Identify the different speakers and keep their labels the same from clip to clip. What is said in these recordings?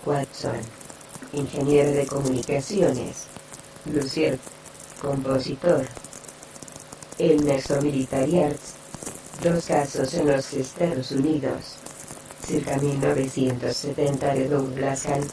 Speaker 1: Watson, ingeniero de comunicaciones. Lucier, compositor. El Nexo Military Arts. 2 casos en los Estados Unidos. Circa 1970 de Douglas Hunt.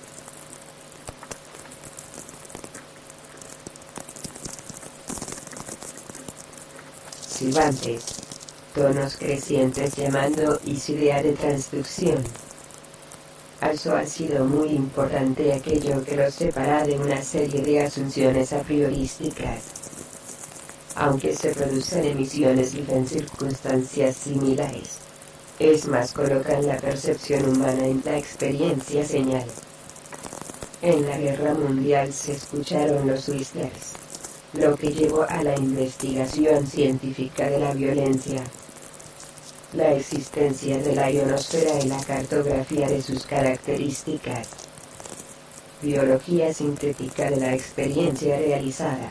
Speaker 1: Silbantes. Tonos crecientes llamando idea de transducción. Also ha sido muy importante aquello que los separa de una serie de asunciones a priorísticas. Aunque se producen emisiones en circunstancias similares, es más colocan la percepción humana en la experiencia señal. En la Guerra Mundial se escucharon los Whistles, lo que llevó a la investigación científica de la violencia, la existencia de la ionosfera y la cartografía de sus características, biología sintética de la experiencia realizada.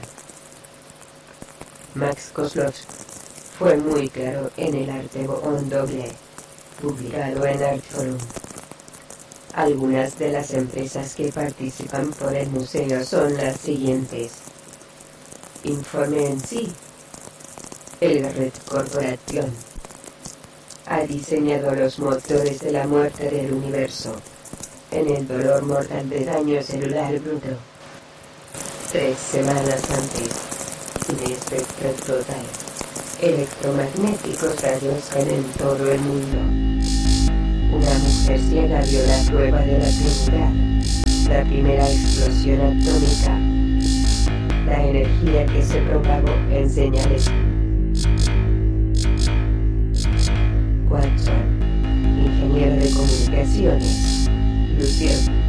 Speaker 1: Max Kozloff fue muy claro en el Artebo-on Doble, publicado en Artforum. Algunas de las empresas que participan por el museo son las siguientes. Informe en sí. El Red Corporation ha diseñado los motores de la muerte del universo, en el dolor mortal de daño celular bruto. 3 semanas antes, sin espectro total, electromagnéticos rayos caen en todo el mundo. Una mujer ciega vio la prueba de la Trinidad, la primera explosión atómica, la energía que se propagó en señales. Watson, ingeniero de comunicaciones. Lucier.